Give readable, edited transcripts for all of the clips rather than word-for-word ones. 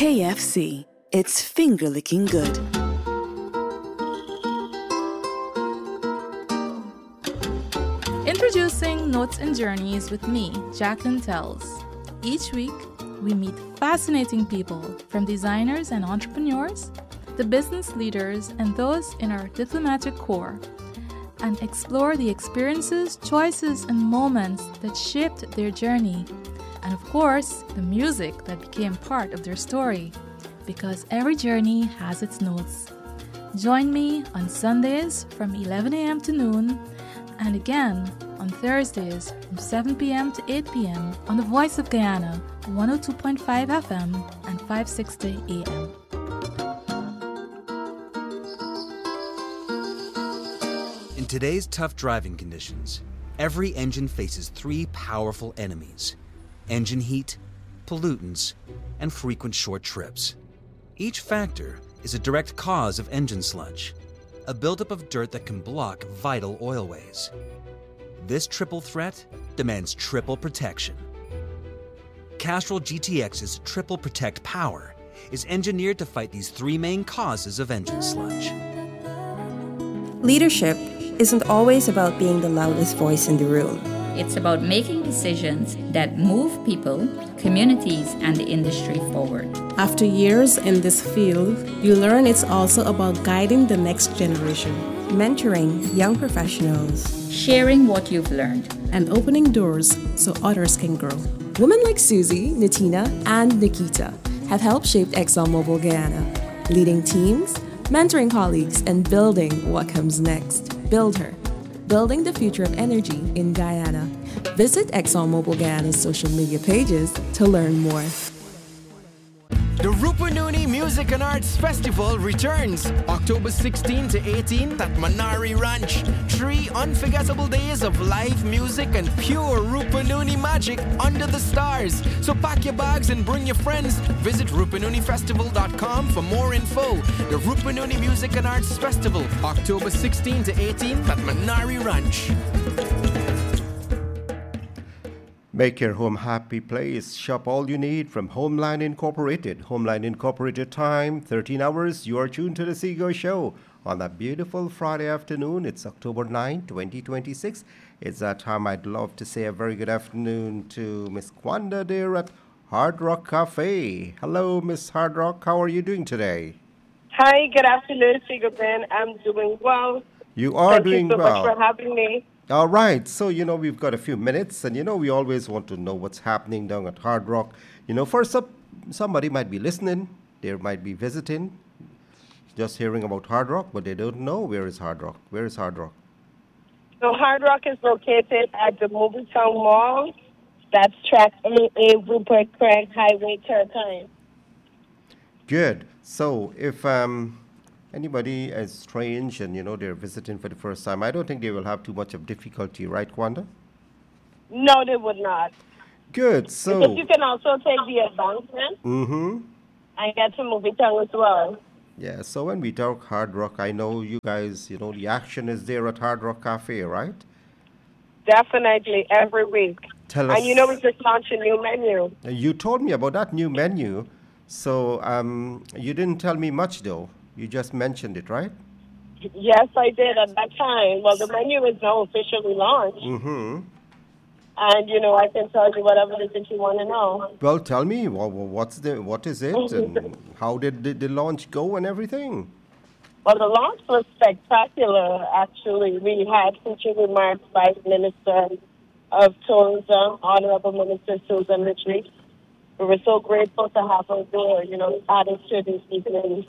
KFC. It's finger-licking good. Introducing Notes and Journeys with me, Jacqueline Tells. Each week, we meet fascinating people, from designers and entrepreneurs to business leaders and those in our diplomatic corps, and explore the experiences, choices, and moments that shaped their journey, and of course, the music that became part of their story, because every journey has its notes. Join me on Sundays from 11 a.m. to noon, and again on Thursdays from 7 p.m. to 8 p.m. on the Voice of Guyana, 102.5 FM and 560 AM. In today's tough driving conditions, every engine faces three powerful enemies: engine heat, pollutants, and frequent short trips. Each factor is a direct cause of engine sludge, a buildup of dirt that can block vital oilways. This triple threat demands triple protection. Castrol GTX's Triple Protect Power is engineered to fight these three main causes of engine sludge. Leadership isn't always about being the loudest voice in the room. It's about making decisions that move people, communities, and the industry forward. After years in this field, you learn it's also about guiding the next generation, mentoring young professionals, sharing what you've learned, and opening doors so others can grow. Women like Susie, Natina, and Nikita have helped shape ExxonMobil Guyana, leading teams, mentoring colleagues, and building what comes next. Build her. Building the future of energy in Guyana. Visit ExxonMobil Guyana's social media pages to learn more. The Rupununi Music and Arts Festival returns October 16 to 18 at Manari Ranch. 3 unforgettable days of live music and pure Rupununi magic under the stars. So pack your bags and bring your friends. Visit rupununifestival.com for more info. The Rupununi Music and Arts Festival, October 16 to 18 at Manari Ranch. Make your home happy place. Shop all you need from Homeland Incorporated. Homeland Incorporated time, 13 hours. You are tuned to the Seago Show on a beautiful Friday afternoon. It's October 9, 2026. It's that time I'd love to say a very good afternoon to Miss Kwanda there at Hard Rock Cafe. Hello, Miss Hard Rock. How are you doing today? Hi, good afternoon, Seago Ben. I'm doing well. You are doing well. Thank you so much for having me. All right. So, we've got a few minutes, and, we always want to know what's happening down at Hard Rock. First up, somebody might be listening. They might be visiting, just hearing about Hard Rock, but they don't know where is Hard Rock. Where is Hard Rock? So Hard Rock is located at the Movietown Mall. That's track AA Rupert Craig Highway, Turkine. Good. So if anybody is strange and, they're visiting for the first time, I don't think they will have too much of difficulty, right, Kwanda? No, they would not. Good, so... Because you can also take the advancement and get to Movietown as well. Yeah, so when we talk Hard Rock, I know you guys, the action is there at Hard Rock Cafe, right? Definitely, every week. Tell us... And we just launched a new menu. You told me about that new menu, so you didn't tell me much, though. You just mentioned it, right? Yes, I did at that time. Well, the menu is now officially launched. And, I can tell you whatever it is that you want to know. Well, tell me, what is it, and how did the launch go and everything? Well, the launch was spectacular, actually. We had featured remarks by the Minister of Tourism, Honorable Minister Susan Richards. We were so grateful to have her there, added to this evening's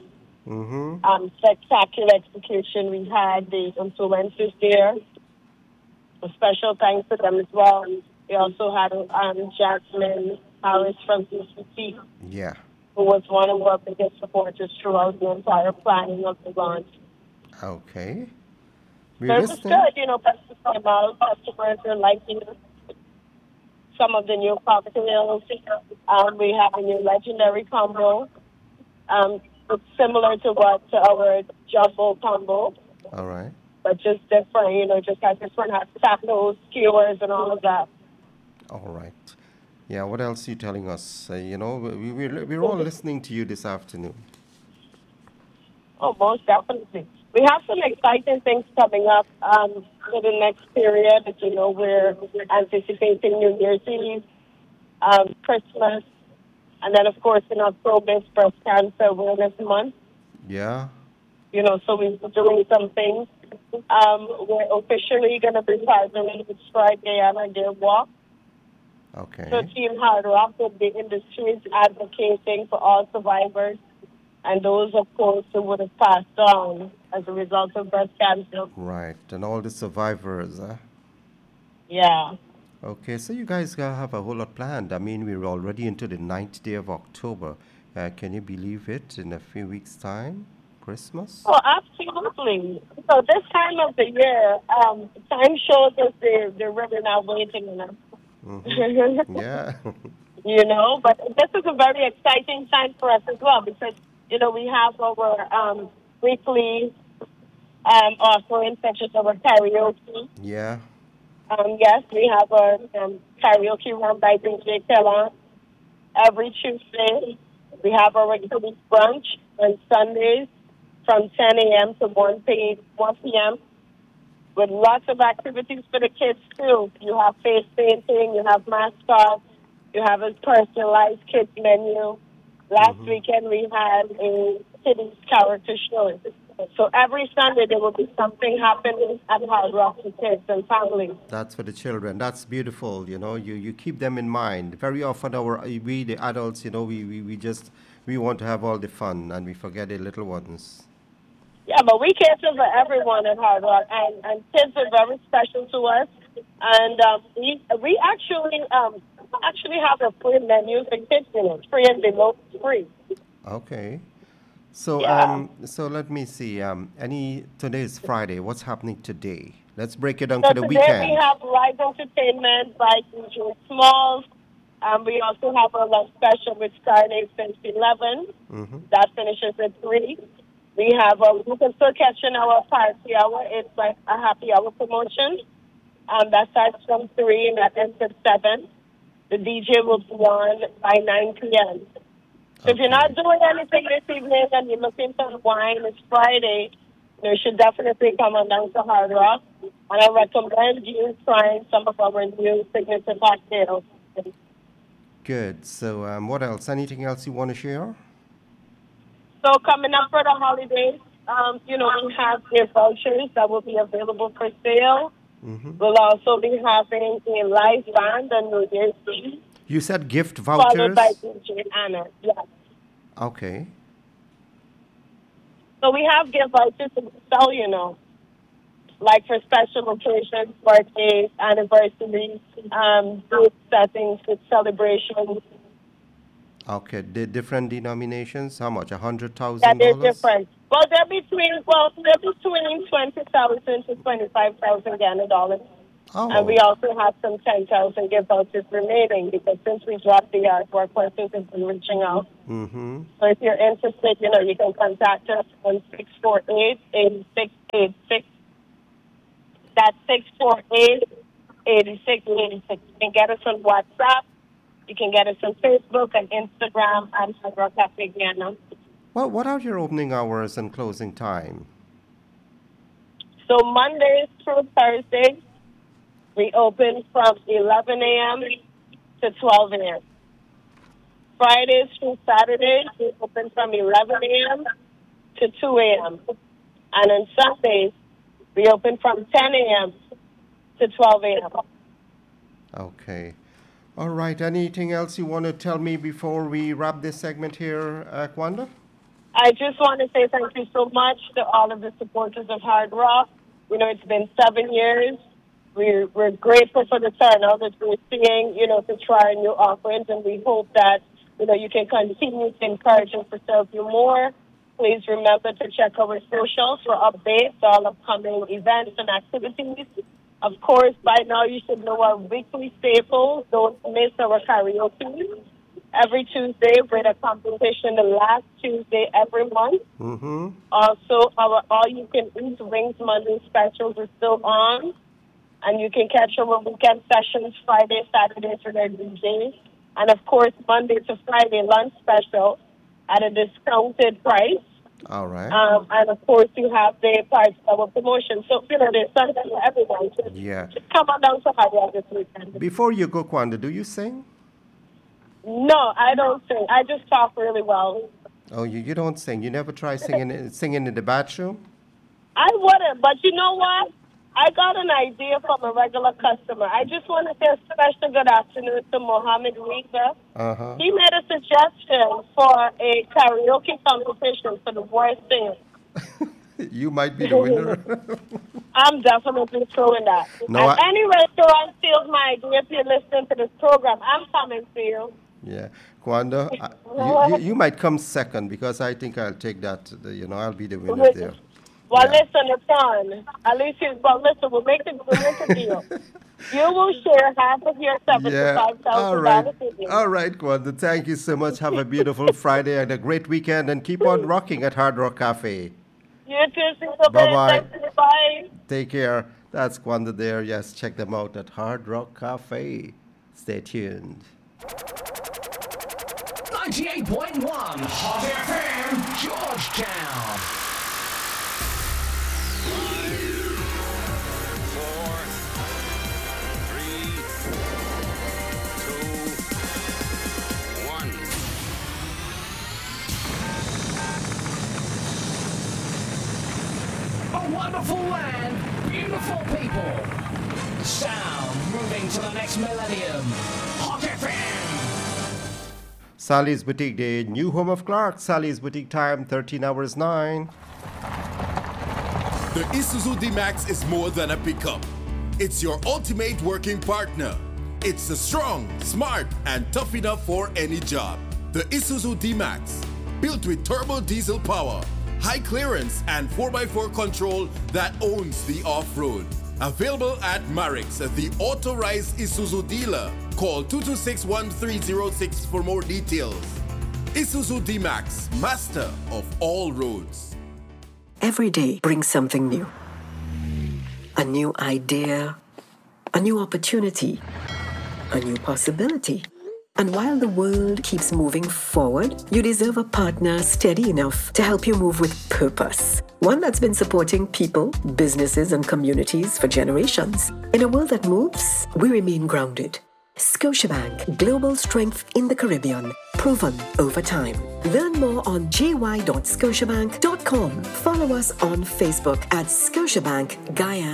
spectacular execution. We had the influencers there. A special thanks to them as well. We also had Jasmine Harris from DCC, who was one of our biggest supporters throughout the entire planning of the launch. Okay. So it was good, customers are liking some of the new cocktails. We have a new legendary combo. It's similar to our jumbo combo. All right. But just different, just like this one has tacos, skewers, and all of that. All right. Yeah, what else are you telling us? We're all listening to you this afternoon. Oh, most definitely. We have some exciting things coming up for the next period. We're anticipating New Year's Eve, Christmas, and then, of course, in October, it's Breast Cancer Awareness Month. Yeah. So we're doing some things. We're officially going to be partnering with Stride Guyana Deer Walk. Okay. So Team Hard Rock will be in the streets advocating for all survivors and those, of course, who would have passed on as a result of breast cancer. Right, and all the survivors, huh? Yeah. Okay, so you guys have a whole lot planned. I mean, we're already into the 9th day of October. Can you believe it? In a few weeks' time, Christmas? Oh, absolutely. So this time of the year, time shows us they're really not waiting on us. Mm-hmm. Yeah. But this is a very exciting time for us as well because, we have our weekly offerings such as our karaoke. Yeah. Yes, we have our karaoke run by DJ Kellon every Tuesday. We have our kids brunch on Sundays from 10 a.m. to 1 p.m. with lots of activities for the kids, too. You have face painting, you have mascots, you have a personalized kids menu. Last weekend, we had a kids character show. So every Sunday, there will be something happening at Hard Rock for kids and families. That's for the children. That's beautiful. You keep them in mind. Very often, we the adults, we want to have all the fun and we forget the little ones. Yeah, but we cater for everyone at Hard Rock, and kids are very special to us. And we actually have a free menu for kids, free and below free. Okay. So so let me see. Today is Friday. What's happening today? Let's break it down to the weekend. Today we have live entertainment by DJ Smalls. We also have a lunch special which started since 11. Mm-hmm. That finishes at 3. We have you can still catch in our party hour. It's like a happy hour promotion. That starts from 3 and that ends at 7. The DJ will be on by 9 p.m. So if you're not doing anything this evening and you're looking for wine, it's Friday, you should definitely come on down to Hard Rock. And I recommend you trying some of our new signature cocktails. Good. So what else? Anything else you want to share? So coming up for the holidays, we have gift vouchers that will be available for sale. Mm-hmm. We'll also be having a live band on New Year's Eve. You said gift vouchers? Followed by DJ Anna, yes. Okay. So we have gift vouchers to sell, like for special occasions, birthdays, anniversaries, group settings with celebrations. Okay, the different denominations, how much? $100,000? Yeah, they're different. Well, they're between 20,000 to 25,000 Ghana dollars. Oh. And we also have some 10,000 gift vouchers remaining because since we dropped the artwork, persons have been reaching out. Mm-hmm. So if you're interested, you can contact us on 648-8686. That's 648-8686. You can get us on WhatsApp. You can get us on Facebook and Instagram and Hard Rock Cafe Guyana. Well, what are your opening hours and closing time? So Mondays through Thursdays, we open from 11 a.m. to 12 a.m. Fridays through Saturdays, we open from 11 a.m. to 2 a.m. And on Sundays, we open from 10 a.m. to 12 a.m. Okay. All right. Anything else you want to tell me before we wrap this segment here, Kwanda? I just want to say thank you so much to all of the supporters of Hard Rock. It's been 7 years. We're grateful for the turnout that we're seeing, to try new offerings, and we hope that, you can continue to encourage and to serve you more. Please remember to check our socials for updates, all upcoming events and activities. Of course, by now you should know our weekly staples. Don't miss our karaoke every Tuesday with a competition the last Tuesday every month. Mm-hmm. Also, our all-you-can-eat Wings Monday specials are still on. And you can catch our weekend sessions Friday, Saturdays with our DJs. And, of course, Monday to Friday lunch special at a discounted price. All right. And, of course, you have the parts of our promotion. So, there's something for everyone. Just come on down to Hard Rock this weekend. Before you go, Kwanda, do you sing? No, I don't sing. I just talk really well. Oh, you don't sing. You never try singing in the bathroom? I wouldn't, but you know what? I got an idea from a regular customer. I just want to say a special good afternoon to Mohammed Rika. Uh-huh. He made a suggestion for a karaoke competition for the voice singers. You might be the winner. I'm definitely throwing that. No, and any restaurant steals my idea if you're listening to this program, I'm coming for you. Yeah. Kwanda, you might come second because I think I'll take that. I'll be the winner there. Well, listen, it's on. At least we'll make a deal. You will share half of your $75,000. All right, Kwanda. Thank you so much. Have a beautiful Friday and a great weekend, and keep on rocking at Hard Rock Cafe. You too. Bye-bye. Bye. Take care. That's Kwanda there. Yes, check them out at Hard Rock Cafe. Stay tuned. 98.1 Hot FM, Georgetown. 5, 4, 3, 2, 1. A wonderful land, beautiful people. Sound moving to the next millennium. Hot FM. Sally's Boutique, the new home of Clark. Sally's Boutique time, 13:09. The Isuzu D-Max is more than a pickup. It's your ultimate working partner. It's a strong, smart, and tough enough for any job. The Isuzu D-Max, built with turbo diesel power, high clearance, and 4x4 control that owns the off-road. Available at Marix, the authorized Isuzu dealer. Call 226-1306 for more details. Isuzu D-Max, master of all roads. Every day brings something new. A new idea, a new opportunity, a new possibility. And while the world keeps moving forward, you deserve a partner steady enough to help you move with purpose. One that's been supporting people, businesses, and communities for generations. In a world that moves, we remain grounded. Scotiabank, global strength in the Caribbean, proven over time. Learn more on jy.scotiabank.com. Follow us on Facebook at Scotiabank Guyana.